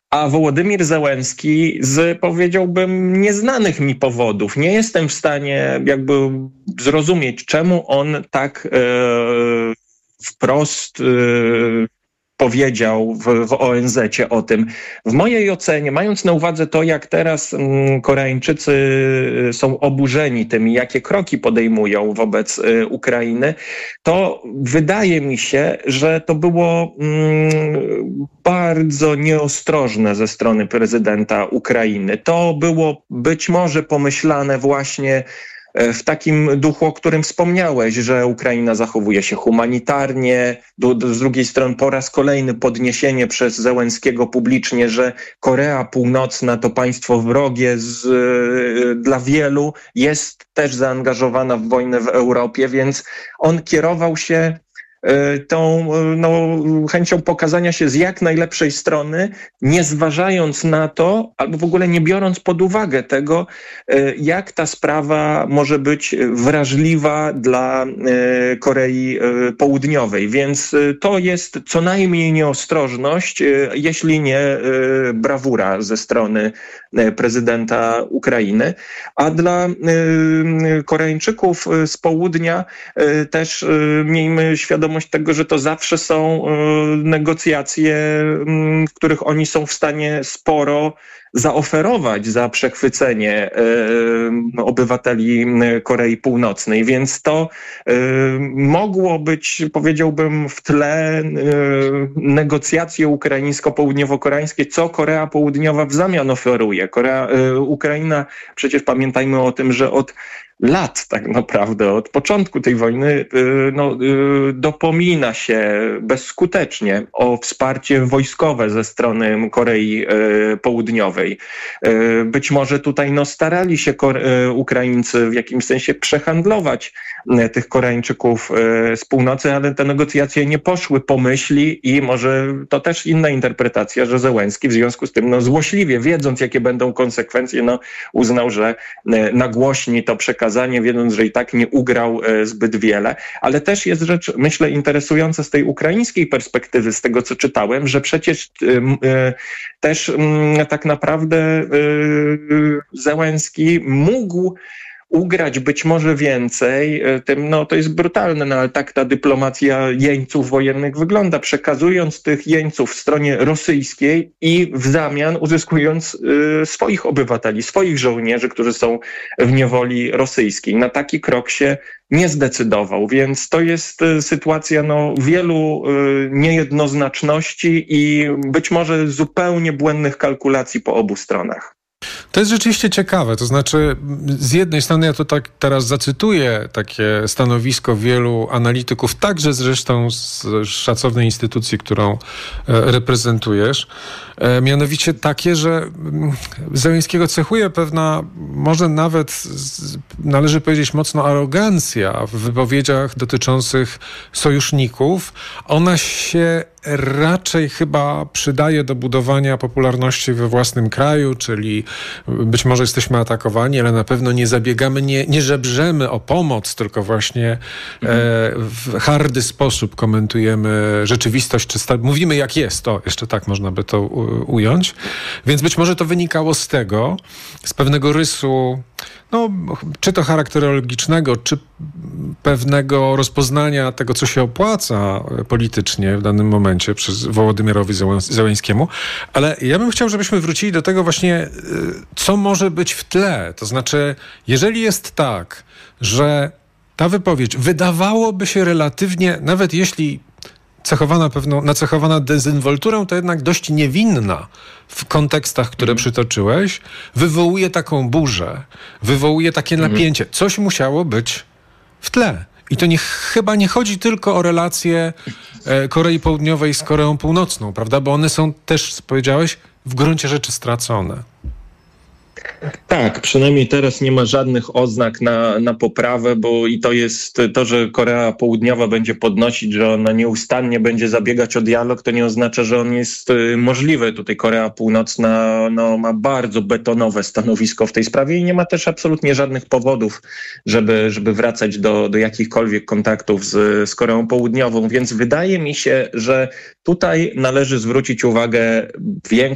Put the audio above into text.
A Wołodymyr Zełenski z, powiedziałbym, nieznanych mi powodów. Nie jestem w stanie jakby zrozumieć, czemu on tak wprost powiedział w ONZ-cie o tym. W mojej ocenie, mając na uwadze to, jak teraz Koreańczycy są oburzeni tym, jakie kroki podejmują wobec Ukrainy, to wydaje mi się, że to było bardzo nieostrożne ze strony prezydenta Ukrainy. To było być może pomyślane właśnie w takim duchu, o którym wspomniałeś, że Ukraina zachowuje się humanitarnie. Z drugiej strony po raz kolejny podniesienie przez Zełenskiego publicznie, że Korea Północna to państwo wrogie dla wielu, jest też zaangażowana w wojnę w Europie, więc on kierował się tą chęcią pokazania się z jak najlepszej strony, nie zważając na to, albo w ogóle nie biorąc pod uwagę tego, jak ta sprawa może być wrażliwa dla Korei Południowej. Więc to jest co najmniej nieostrożność, jeśli nie brawura ze strony prezydenta Ukrainy. A dla Koreańczyków z południa też miejmy świadomość tego, że to zawsze są negocjacje, w których oni są w stanie sporo zaoferować za przechwycenie obywateli Korei Północnej, więc to mogło być, powiedziałbym, w tle negocjacje ukraińsko-południowo-koreańskie, co Korea Południowa w zamian oferuje. Ukraina, przecież pamiętajmy o tym, że od lat tak naprawdę, od początku tej wojny dopomina się bezskutecznie o wsparcie wojskowe ze strony Korei Południowej. Być może tutaj starali się Ukraińcy w jakimś sensie przehandlować tych Koreańczyków z północy, ale te negocjacje nie poszły po myśli i może to też inna interpretacja, że Zełenski w związku z tym złośliwie, wiedząc jakie będą konsekwencje, uznał, że nagłośni to przekazanie, wiedząc, że i tak nie ugrał zbyt wiele. Ale też jest rzecz, myślę, interesująca z tej ukraińskiej perspektywy, z tego co czytałem, że przecież też tak naprawdę Zełenski mógł ugrać być może więcej, tym, to jest brutalne, ale tak ta dyplomacja jeńców wojennych wygląda, przekazując tych jeńców w stronie rosyjskiej i w zamian uzyskując swoich obywateli, swoich żołnierzy, którzy są w niewoli rosyjskiej. Na taki krok się nie zdecydował, więc to jest sytuacja wielu niejednoznaczności i być może zupełnie błędnych kalkulacji po obu stronach. To jest rzeczywiście ciekawe, to znaczy z jednej strony ja to tak teraz zacytuję takie stanowisko wielu analityków, także zresztą z szacownej instytucji, którą reprezentujesz, mianowicie takie, że Zełenskiego cechuje pewna, może nawet należy powiedzieć mocno arogancja w wypowiedziach dotyczących sojuszników. Ona się raczej chyba przydaje do budowania popularności we własnym kraju, czyli być może jesteśmy atakowani, ale na pewno nie zabiegamy, nie żebrzemy o pomoc, tylko właśnie w hardy sposób komentujemy rzeczywistość, czy mówimy jak jest, to jeszcze tak można by to ująć. Więc być może to wynikało z tego, z pewnego rysu, czy to charakterologicznego, czy pewnego rozpoznania tego, co się opłaca politycznie w danym momencie przez Wołodymyrowi Zełenskiemu. Ale ja bym chciał, żebyśmy wrócili do tego właśnie, co może być w tle. To znaczy, jeżeli jest tak, że ta wypowiedź wydawałoby się relatywnie, nawet jeśli nacechowana dezynwolturą, to jednak dość niewinna w kontekstach, które przytoczyłeś, wywołuje taką burzę, wywołuje takie napięcie. Coś musiało być w tle. I to chyba nie chodzi tylko o relacje Korei Południowej z Koreą Północną, prawda? Bo one są też, powiedziałeś, w gruncie rzeczy stracone. Tak, przynajmniej teraz nie ma żadnych oznak na poprawę, bo i to jest to, że Korea Południowa będzie podnosić, że ona nieustannie będzie zabiegać o dialog, to nie oznacza, że on jest możliwy. Tutaj Korea Północna ma bardzo betonowe stanowisko w tej sprawie i nie ma też absolutnie żadnych powodów, żeby wracać do jakichkolwiek kontaktów z Koreą Południową, więc wydaje mi się, że tutaj należy zwrócić uwagę